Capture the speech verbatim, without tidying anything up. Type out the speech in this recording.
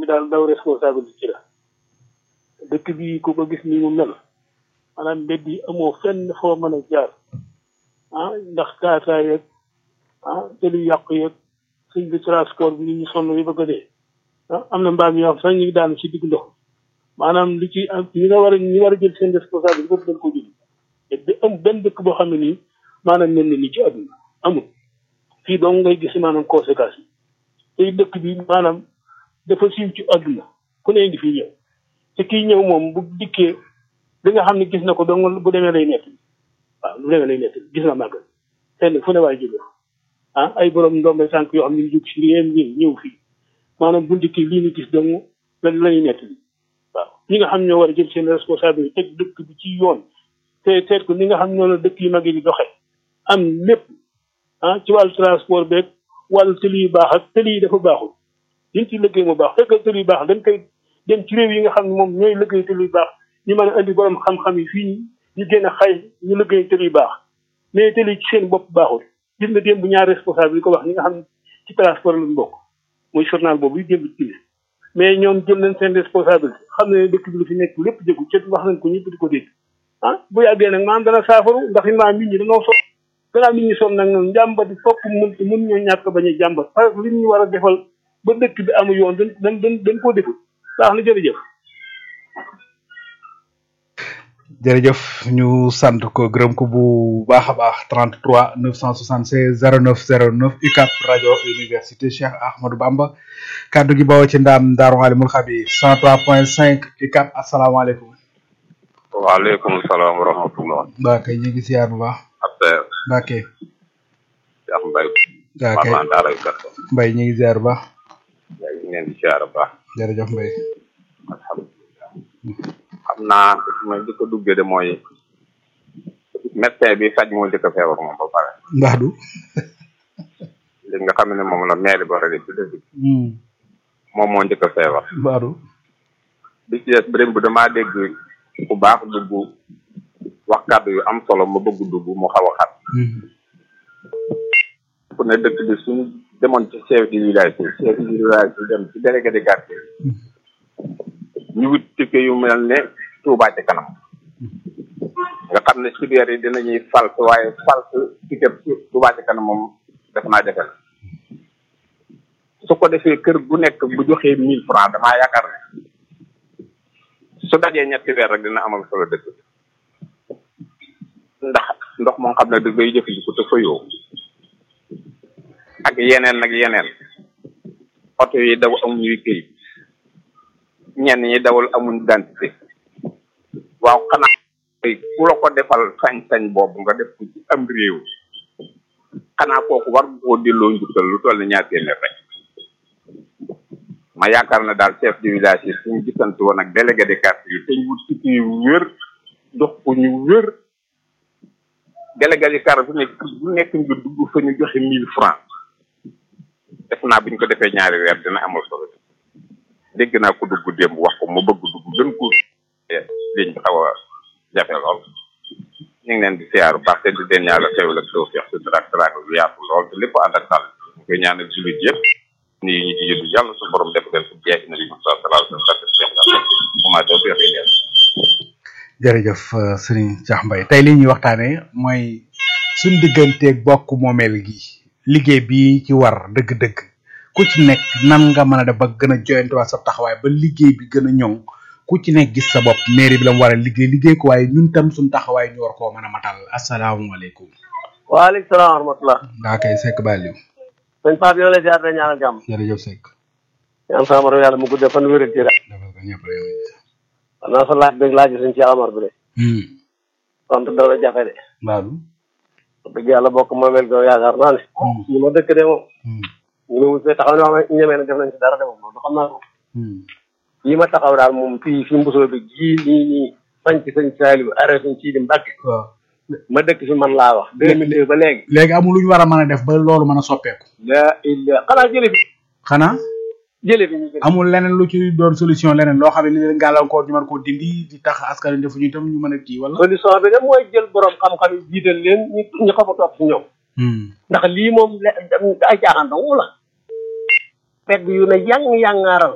bi daal daw responsabilité la dëkk bi ku ko gis ni mu mel maanaam mbedd yi amoo fenn foo mën a jaar ah ndax taataa yeeg ah te lu yàqu yeeg suñ bi transport bi ni ñu sonn yi bëgg a dee ah am na mbaam yoo xam sax ñu ngi daanu ci digg ndox maanaam li ci am ñi nga war a ñi war a jël seen responsabilité boobu dañ ko jël te am benn dëkk boo xam ne nii maanaam mel na ni ci àdduna amul fii dong ngay gis maanaam conséquences yi tey dëkk bi maanaam dafa siiw ci àdduna ku ne ngi fii ñëw te kii ñëw moom bu dikkee li nga xam ne gis na ko dong bu demee lay nekk waaw lu demee lay nekk gis na màggal fenn fu ne waay jóge ah ay borom ndombe sànq yoo xam ne ñu jóg si réew mi ñëw fii maanaam bu dikkee lii ni gis dong lan lañuy nekk waaw ñi nga xam ñoo war a jël seen responsabilité teg dëkk bi ci yoon te seet ko ni nga xam noonu dëkk yu mag yi di doxee am lépp ah ci wàllu transport beeg wàllu tëli yu baax ak tëli yi dafa baaxul liñ ci liggéey mu baax fekk tëli yu baax dañ koy dem ci réew yi nga xam ne moom ñooy liggéey tëli yu baax ñu mën a indi borom xam-xam yi fii ñu gën a xay ñu liggéey tëli yu baax mais tëli ci seen bopp baaxul gis nga démb bu ñaar responsable yi ko wax ñi nga xam ci transport lañ bokk muy journal boobu yu démb ci mais ñoom jël nañ seen responsabilité xam ne dëkk bi lu fi nekk lépp jëgu ci wax nañ ko ñëpp di ko dégg ah bu yàggee nag maanaam dana saafaru ndax it maanaam nit ñi dañoo sonn gannaaw nit ñi sonn nag noonu jàmbat yi fokk mun mun ñoo ñàkk bañ a jàmbat parce que li ñu war a defal ba dëkk bi amu yoon dañ dañ dañ dañ koo deful baax na jërëjëf. jërëjëf ñu sant ko gërëm ko bu baax a baax trente-trois neuf cent soixante-seize zéro neuf zéro neuf U C A B rajo université Cheikh Ahmadou Bamba kaddu gi bawoo ci ndaam Daaru Alimul Xabiir cent trois point cinq U C A B asalaamaaleykum. waaleykum salaam wa rahmatullah. mbaa kay ñu ngi siyaar bu baax. affaire. mbaa kay. Cheikh Mbaye. mbaa kay maanaam Daara yu gàtt. Mbaye ñu ngi siyaar bu baax. yaa ngi leen di siyaar bu baax. jërëjëf Mbaye. alhamdulilah. xam naa ma di ko duggee de mooy médecin bi faj moo njëkk a feebar moom ba pare. ndax du. li nga xam ne moom la maire bi war a def ci dëkk bi. moom moo njëkk a feebar. mbaa du. bi ci des bëri bu damaa dégg ku baax dugg wax kàddu yu am solo ma bëgg dugg mu xaw a xat. ku ne dëkk bi suñu demoon ci chef du village bi chef du village bi dem ci délégué de quartier ñu wut ticket yu mel ne Touba ci kanam nga xam ne sibeer yi dinañuy fals waaye fals ticket Touba ci kanam moom def naa jafe na su ko defee kër gu nekk bu joxee mille francs damaa yaakaar ne su dajee ñetti weer rek dina amal solo dëkk ndax ndox moo xam ne da ngay jëfandiku te fayoo ak yeneen ak yeneen oto yi daw amuñuy këyit ñenn ñi dawal amuñ identité waaw xanaa ku la ko defal sañ-sañ boobu nga def ko ci am réew xanaa kooku war nga koo delloo njukkal lu toll ni ñaar téeméer rek ma yaakaar na daal chef du village yi suñu gisante woon ak délégué de quartier yi te ñu wut ci yu wér jox ko ñu wér délégué de quartier bu nekk bu nekk nga dugg fa ñu joxe mille francs def naa bu ñu ko defee ñaari weer dina amal solo dégg naa ko dugg démb wax ko mu bëgg dugg gën ko liñ bi xaw a jafe lool ñu ngi leen di siyaaru baax te di leen ñaanal xewal ak tawfiq sutura ak teraanga yu yaatu lool te lépp ànd ak sàll ñu koy ñaanal jullit yëpp nii ñu ci yëddu yàlla su borom def leen ko jeex na li ma sa salal sa sa cheikh la kuma tawfiq yi leen jërëjëf Serigne Cheikh Mbaye tey li ñuy waxtaanee mooy suñ digganteeg bokk moomeel gi liggéey bi ci war dëgg-dëgg ku ci nekk nan nga mën a def ba gën a joyantewaat sa taxawaay ba liggéey bi gën a ñoŋ ku ci nekk gis sa bopp mairie bi la mu war a liggéey liggéey ko waaye ñun tam suñ taxawaay ñu war koo mën a matal asalaamaaleykum. waaleykum salaam wa rahmatulah. daa kay Seck Baliou. sëñ Pape yow la ziar da ñaanal jàmm. jërëjëf Seck. ñaan sama borom yàlla mu guddee fan wéral ci rek. dafa ko ñëpp rek. xam naa sa laaj beeg laaj suñ ci Amar bi de. tontu dara jafe de. Baalu. dëgg yàlla bokk moomeel go yaakaar naa ne. ñu ma dëkk de moom. ñu ne wuute taxaw na wax ñemee na def nañ ci dara de moom loolu xam naa ko. yi ma taxaw daal moom fii fi mbusoo bi jii nii nii sañ ci sëñ Saliou arrêté suñ ci di Mbàkke. waaw ma dëkk fi man laa wax. deux mille deux ba léegi. léegi amul lu ñu war a mën a def ba loolu mën a soppeeku. la illa xanaa jële fi. xanaa. jële fi ñu amul leneen lu ci doon solution leneen loo xam ne li leen gàllankoor ñu mën koo dindi di tax askan wi defuñu itam ñu mën a kii wala. solution bi de mooy jël borom xam-xam yi jiital leen ñu ñu xam a topp si ñoom. ndax lii moom ay caaxaan dong la. pegg yu ne yang yangaaral